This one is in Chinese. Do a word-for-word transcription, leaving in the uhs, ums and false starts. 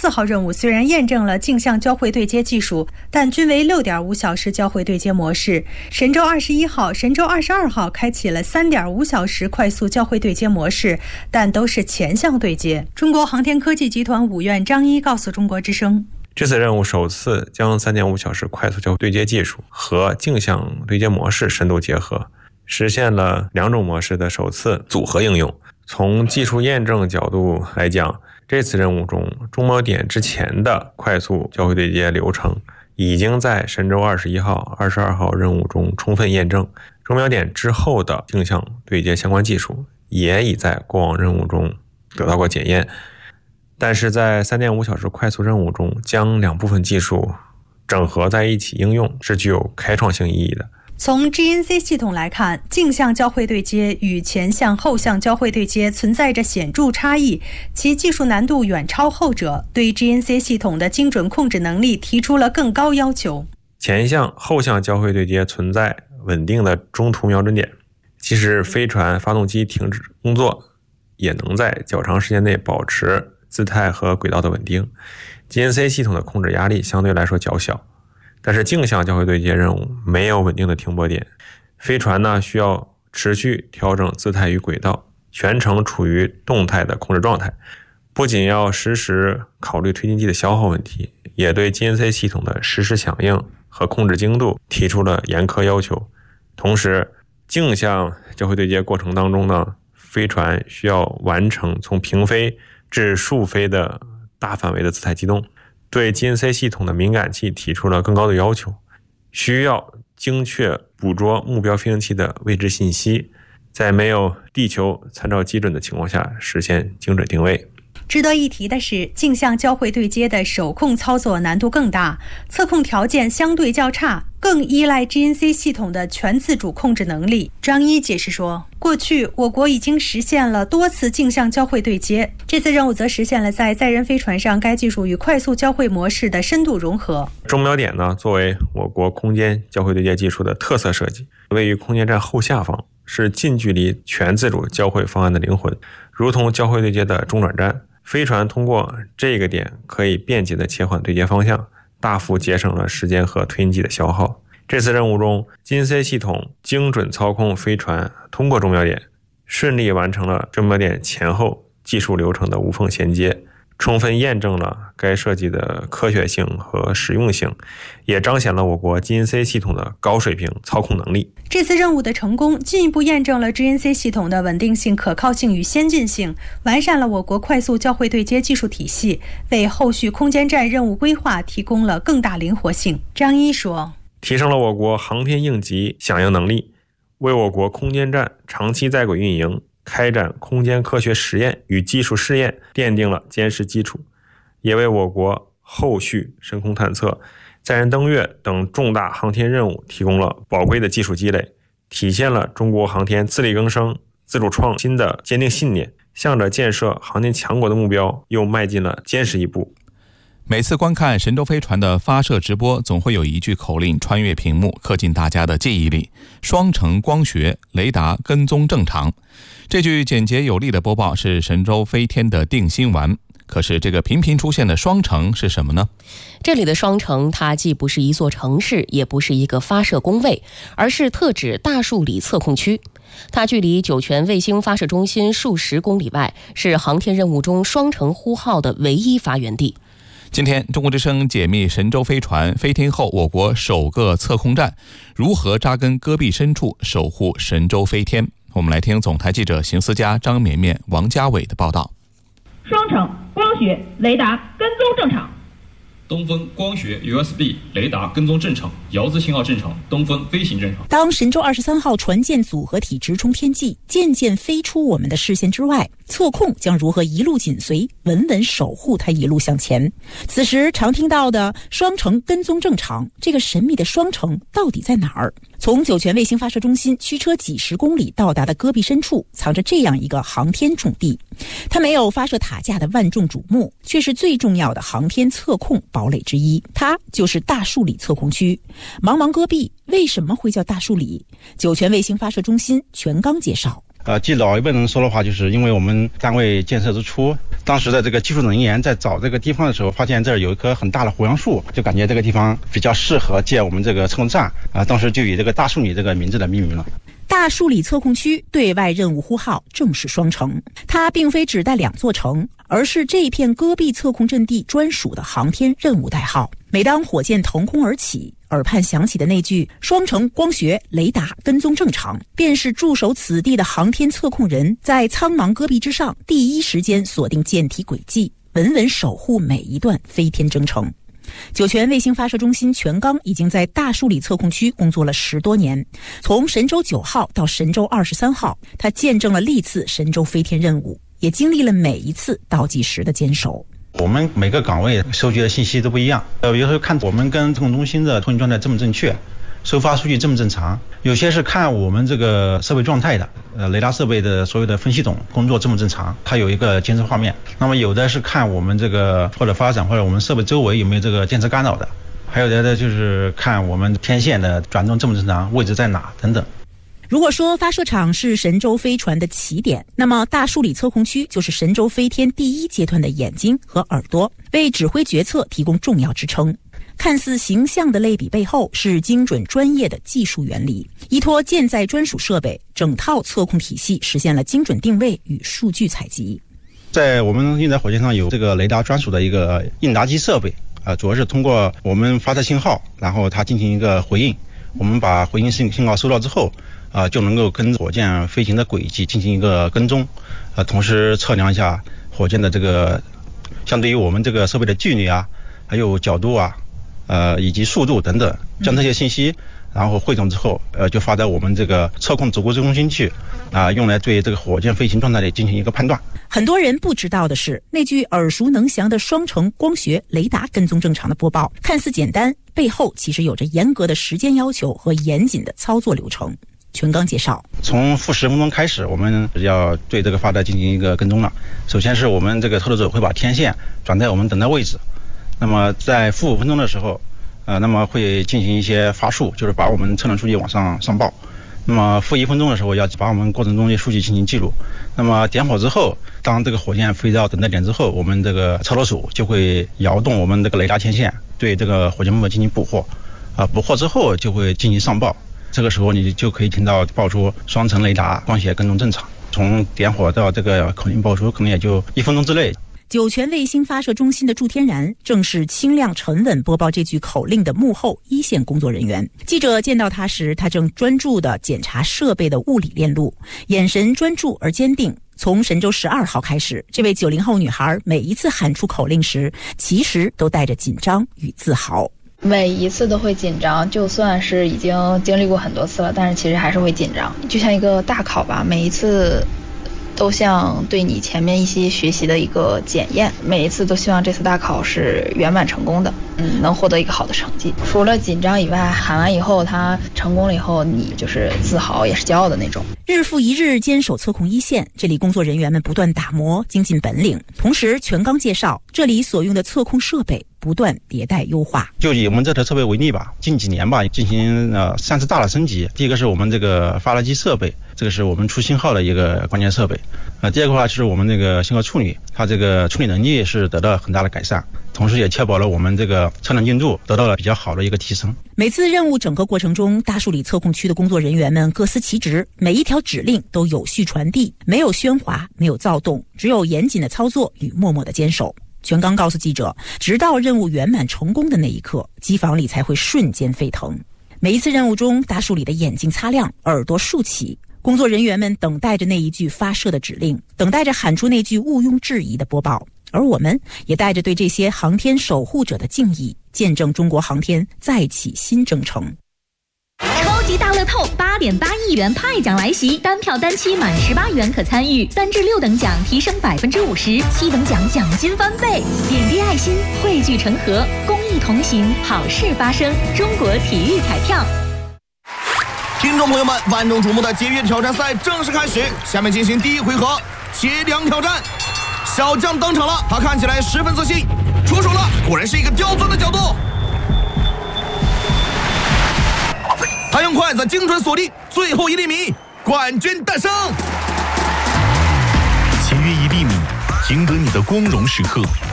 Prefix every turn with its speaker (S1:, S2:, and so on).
S1: 四号任务虽然验证了镜像交会对接技术，但均为 六点五小时交会对接模式。神舟二十一号、神舟二十二号开启了 三点五小时快速交会对接模式，但都是前向对接。中国航天科技集团五院张一告诉中国之声，
S2: 这次任务首次将 三点五小时快速交会对接技术和镜像对接模式深度结合，实现了两种模式的首次组合应用。从技术验证角度来讲，这次任务中中锚点之前的快速交会对接流程已经在神舟二十一号、二十二号任务中充分验证，中锚点之后的镜像对接相关技术也已在过往任务中得到过检验。但是在 三点五小时快速任务中，将两部分技术整合在一起应用是具有开创性意义的。
S1: 从 G N C 系统来看，镜像交会对接与前向后向交会对接存在着显著差异，其技术难度远超后者，对 G N C 系统的精准控制能力提出了更高要求。
S2: 前向后向交会对接存在稳定的中途瞄准点，即使飞船发动机停止工作，也能在较长时间内保持姿态和轨道的稳定。 G N C 系统的控制压力相对来说较小，但是镜像交会对接任务没有稳定的停泊点，飞船呢需要持续调整姿态与轨道，全程处于动态的控制状态，不仅要实时考虑推进剂的消耗问题，也对 G N C 系统的实时响应和控制精度提出了严苛要求。同时，镜像交会对接过程当中呢，飞船需要完成从平飞至竖飞的大范围的姿态机动，对 G N C 系统的敏感器提出了更高的要求，需要精确捕捉目标飞行器的位置信息，在没有地球参照基准的情况下实现精准定位。
S1: 值得一提的是，镜像交会对接的手控操作难度更大，测控条件相对较差，更依赖 G N C 系统的全自主控制能力。张一解释说，过去我国已经实现了多次镜像交会对接，这次任务则实现了在载人飞船上该技术与快速交会模式的深度融合。
S2: 中锚点呢，作为我国空间交会对接技术的特色设计，位于空间站后下方，是近距离全自主交会方案的灵魂，如同交会对接的中转站。飞船通过这个点可以便捷地切换对接方向，大幅节省了时间和推进剂的消耗。这次任务中 G N C 系统精准操控飞船通过中锚点，顺利完成了中锚点前后技术流程的无缝衔接，充分验证了该设计的科学性和实用性，也彰显了我国 G N C 系统的高水平操控能力。
S1: 这次任务的成功进一步验证了 G N C 系统的稳定性、可靠性与先进性，完善了我国快速交会对接技术体系，为后续空间站任务规划提供了更大灵活性。张一说，
S2: 提升了我国航天应急响应能力，为我国空间站长期在轨运营、开展空间科学实验与技术试验奠定了坚实基础，也为我国后续深空探测、载人登月等重大航天任务提供了宝贵的技术积累，体现了中国航天自力更生、自主创新的坚定信念，向着建设航天强国的目标又迈进了坚实一步。
S3: 每次观看神舟飞船的发射直播，总会有一句口令穿越屏幕，刻进大家的记忆里：双程光学雷达跟踪正常。这句简洁有力的播报是神舟飞天的定心丸。可是这个频频出现的双城是什么呢？
S4: 这里的双城，它既不是一座城市，也不是一个发射工位，而是特指大树里测控区。它距离酒泉卫星发射中心数十公里外，是航天任务中双城呼号的唯一发源地。
S3: 今天中国之声解密神舟飞船飞天后我国首个测控站如何扎根戈壁深处守护神舟飞天。我们来听总台记者邢思佳、张绵绵、王家伟的报道。
S5: 双程光学雷达跟踪正常，
S6: 东风光学 U S B 雷达跟踪正常，遥知信号正常，东风飞行正常。
S7: 当神舟二十三号船舰组合体直冲天际，渐渐飞出我们的视线之外，测控将如何一路紧随，稳稳守护它一路向前。此时常听到的双程跟踪正常，这个神秘的双程到底在哪儿？从酒泉卫星发射中心驱车几十公里到达的戈壁深处，藏着这样一个航天重地。它没有发射塔架的万众瞩目，却是最重要的航天测控堡垒之一。它就是大树里测控区。茫茫戈壁为什么会叫大树里？酒泉卫星发射中心全刚介绍，
S8: 呃，据老一辈人说的话，就是因为我们单位建设之初，当时的这个技术人员在找这个地方的时候，发现这儿有一棵很大的胡杨树，就感觉这个地方比较适合建我们这个测控站啊，当时就以这个大树里这个名字来命名了。
S7: 大树里测控区对外任务呼号正是双城，它并非只带两座城，而是这片戈壁测控阵地专属的航天任务代号。每当火箭腾空而起，耳畔响起的那句“双城光学雷达跟踪正常”，便是驻守此地的航天测控人在苍茫戈壁之上第一时间锁定舰体轨迹，稳稳守护每一段飞天征程。酒泉卫星发射中心全刚已经在大树里测控区工作了十多年，从神舟九号到神舟二十三号，他见证了历次神舟飞天任务，也经历了每一次倒计时的坚守。
S8: 我们每个岗位收集的信息都不一样，呃，有时候看我们跟测控中心的通信状态正不正确，收发数据正不正常，有些是看我们这个设备状态的，呃，雷达设备的所有的分析系统工作正不正常，它有一个监测画面。那么有的是看我们这个或者发展或者我们设备周围有没有这个电磁干扰的，还有的就是看我们天线的转动正不正常，位置在哪等等。
S7: 如果说发射场是神舟飞船的起点，那么大树里测控区就是神舟飞天第一阶段的眼睛和耳朵，为指挥决策提供重要支撑。看似形象的类比背后是精准专业的技术原理，依托舰载专属设备，整套测控体系实现了精准定位与数据采集。
S8: 在我们运载火箭上有这个雷达专属的一个应答机设备，呃，主要是通过我们发射信号，然后它进行一个回应，我们把回应信信号收到之后，啊、呃，就能够跟火箭飞行的轨迹进行一个跟踪，呃，同时测量一下火箭的这个相对于我们这个设备的距离啊，还有角度啊，呃，以及速度等等，将这些信息然后汇总之后，呃，就发到我们这个测控指挥中心去，啊、呃，用来对这个火箭飞行状态的进行一个判断。
S7: 很多人不知道的是，那句耳熟能详的双城光学雷达跟踪正常的播报，看似简单，背后其实有着严格的时间要求和严谨的操作流程。全刚介绍，
S8: 从负十分钟开始，我们要对这个发带进行一个跟踪了。首先是我们这个操作者会把天线转在我们等待位置，那么在负五分钟的时候，呃，那么会进行一些发数，就是把我们测量数据往上上报。那么负一分钟的时候，要把我们过程中的数据进行记录。那么点火之后，当这个火箭飞到等待点之后，我们这个操作手就会摇动我们这个雷达天线，对这个火箭目标进行捕获。啊、呃，捕获之后就会进行上报。这个时候你就可以听到报出双层雷达光学跟踪正常，从点火到这个口令报出可能也就一分钟之内。
S7: 酒泉卫星发射中心的祝天然正是清亮沉稳播报这句口令的幕后一线工作人员。记者见到他时，他正专注地检查设备的物理链路，眼神专注而坚定。从神舟十二号开始，这位九零后女孩每一次喊出口令时，其实都带着紧张与自豪。
S9: 每一次都会紧张，就算是已经经历过很多次了，但是其实还是会紧张，就像一个大考吧，每一次都像对你前面一些学习的一个检验，每一次都希望这次大考是圆满成功的，嗯，能获得一个好的成绩。除了紧张以外，喊完以后他成功了以后，你就是自豪也是骄傲的那种。
S7: 日复一日坚守测控一线，这里工作人员们不断打磨精进本领，同时全刚介绍这里所用的测控设备不断迭代优化。
S8: 就以我们这台设备为例吧，近几年吧进行呃三次大的升级。第一个是我们这个发射机设备，这个是我们出信号的一个关键设备。呃，第二个话就是我们这个信号处理，它这个处理能力是得到很大的改善，同时也确保了我们这个测量精度得到了比较好的一个提升。
S7: 每次任务整个过程中，大树里测控区的工作人员们各司其职，每一条指令都有序传递，没有喧哗，没有躁动，只有严谨的操作与默默的坚守。全刚告诉记者，直到任务圆满成功的那一刻，机房里才会瞬间沸腾。每一次任务中，大树里的眼睛擦亮，耳朵竖起，工作人员们等待着那一句发射的指令，等待着喊出那句毋庸置疑的播报。而我们也带着对这些航天守护者的敬意，见证中国航天再起新征程。
S10: 超级大乐透八点八亿元派奖来袭，单票单期满十八元可参与，三至六等奖提升百分之五十，七等奖奖金翻倍。点滴爱心，汇聚成河，公益同行，好事发生。中国体育彩票。
S11: 听众朋友们，万众瞩目的节约挑战赛正式开始，下面进行第一回合切梁挑战。小将登场了，他看起来十分自信，出手了，果然是一个刁钻的角度。他用筷子精准锁定最后一厘米，冠军诞生。
S12: 赢得你的光荣时刻。